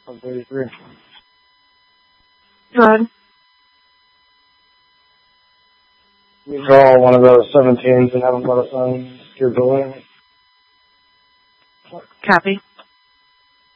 I'm 33. Go ahead. You draw one of those 17s and have them let us on your building. Copy.